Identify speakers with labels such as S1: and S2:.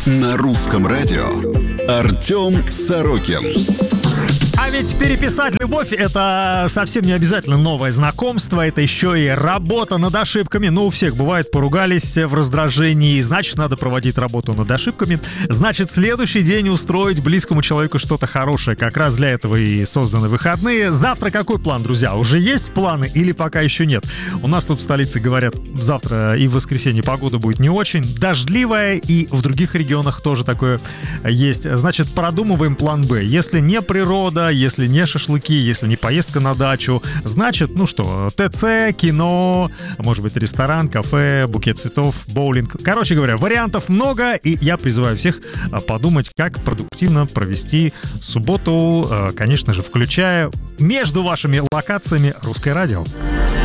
S1: На русском радио Артем Сорокин.
S2: А ведь переписать любовь — это совсем не обязательно новое знакомство, это еще и работа над ошибками. Ну, у всех бывает, поругались в раздражении, значит, надо проводить работу над ошибками. Значит, следующий день устроить близкому человеку что-то хорошее. Как раз для этого и созданы выходные. Завтра какой план, друзья? Уже есть планы или пока еще нет? У нас тут в столице говорят, завтра и в воскресенье погода будет не очень дождливая, и в других регионах тоже такое есть. Значит, продумываем план «Б». Если не природа, если не шашлыки, если не поездка на дачу, значит, ну что, ТЦ, кино, может быть, ресторан, кафе, букет цветов, боулинг. Короче говоря, вариантов много, и я призываю всех подумать, как продуктивно провести субботу, конечно же, включая между вашими локациями русское радио.